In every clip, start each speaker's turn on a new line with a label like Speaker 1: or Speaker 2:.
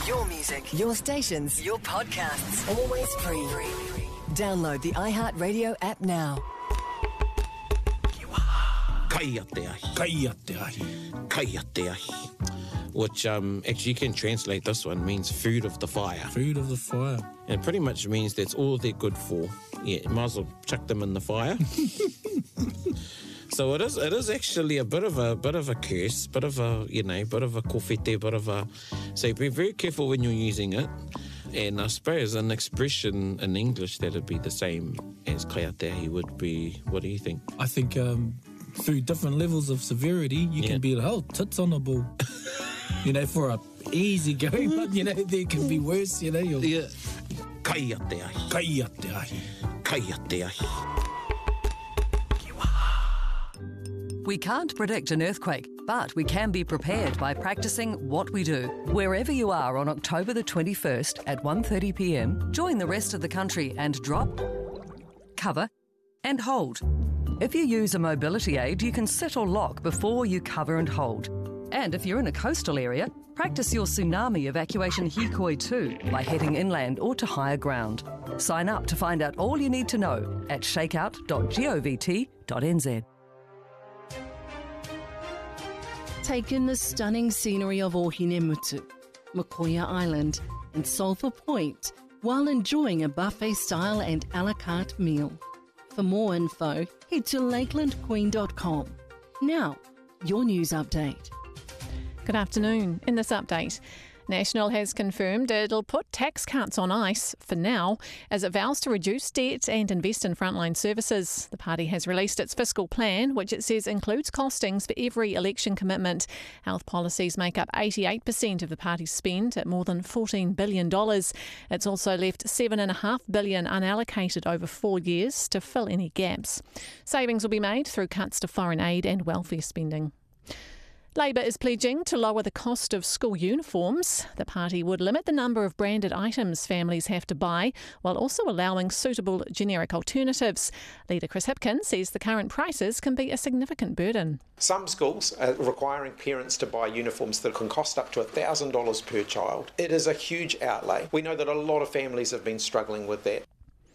Speaker 1: Your music, your stations, your podcasts, always free. Download the iHeartRadio app now.
Speaker 2: Kaya te ahi. Which actually you can translate this one, means food of the fire.
Speaker 3: Food of the fire.
Speaker 2: And it pretty much means that's all they're good for. Yeah, you might as well chuck them in the fire. So it is actually a bit of a curse, bit of a kofete, bit of a. So be very careful when you're using it. And I suppose an expression in English that'd be the same as kaya te ahi would be. What do you think?
Speaker 3: I think through different levels of severity, you can be like, tits on a ball. For a easy going, but there can be worse.
Speaker 2: Yeah. Kaya te ahi.
Speaker 3: Kaya te ahi.
Speaker 2: Kaya te ahi.
Speaker 4: We can't predict an earthquake, but we can be prepared by practicing what we do. Wherever you are on October the 21st at 1:30 p.m, join the rest of the country and drop, cover and hold. If you use a mobility aid, you can sit or lock before you cover and hold. And if you're in a coastal area, practice your tsunami evacuation hikoi too by heading inland or to higher ground. Sign up to find out all you need to know at shakeout.govt.nz.
Speaker 5: Take in the stunning scenery of Ohinemutu, Mokoia Island and Sulphur Point while enjoying a buffet-style and a la carte meal. For more info, head to lakelandqueen.com. Now, your news update.
Speaker 6: Good afternoon. In this update, National has confirmed it'll put tax cuts on ice for now as it vows to reduce debt and invest in frontline services. The party has released its fiscal plan, which it says includes costings for every election commitment. Health policies make up 88% of the party's spend at more than $14 billion. It's also left $7.5 billion unallocated over 4 years to fill any gaps. Savings will be made through cuts to foreign aid and welfare spending. Labor is pledging to lower the cost of school uniforms. The party would limit the number of branded items families have to buy, while also allowing suitable generic alternatives. Leader Chris Hipkin says the current prices can be a significant burden.
Speaker 7: Some schools are requiring parents to buy uniforms that can cost up to $1,000 per child. It is a huge outlay. We know that a lot of families have been struggling with that.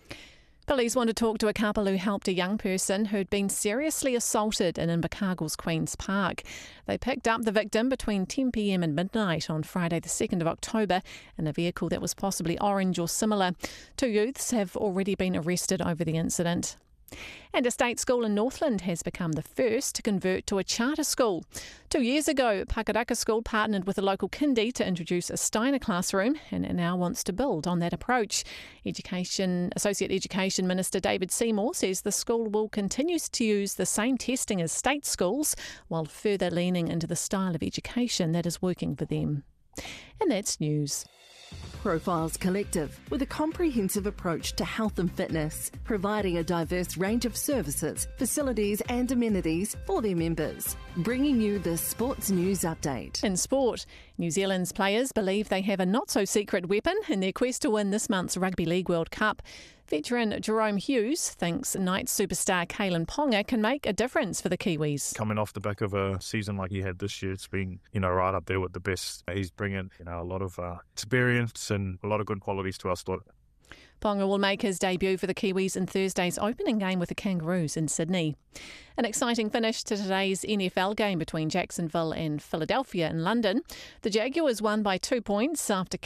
Speaker 6: Police want to talk to a couple who helped a young person who'd been seriously assaulted in Invercargill's Queen's Park. They picked up the victim between 10 p.m. and midnight on Friday the 2nd of October in a vehicle that was possibly orange or similar. 2 youths have already been arrested over the incident. And a state school in Northland has become the first to convert to a charter school. 2 years ago, Pakaraka School partnered with a local kindy to introduce a Steiner classroom, and it now wants to build on that approach. Associate Education Minister David Seymour says the school will continue to use the same testing as state schools, while further leaning into the style of education that is working for them. And that's news.
Speaker 5: Profiles Collective, with a comprehensive approach to health and fitness, providing a diverse range of services, facilities and amenities for their members. Bringing you the Sports News Update.
Speaker 6: In sport, New Zealand's players believe they have a not-so-secret weapon in their quest to win this month's Rugby League World Cup. Veteran Jerome Hughes thinks Knights superstar Kalen Ponga can make a difference for the Kiwis.
Speaker 8: Coming off the back of a season like he had this year, it's been, right up there with the best. He's bringing, a lot of experience and a lot of good qualities to our squad.
Speaker 6: Ponga will make his debut for the Kiwis in Thursday's opening game with the Kangaroos in Sydney. An exciting finish to today's NFL game between Jacksonville and Philadelphia in London. The Jaguars won by 2 points after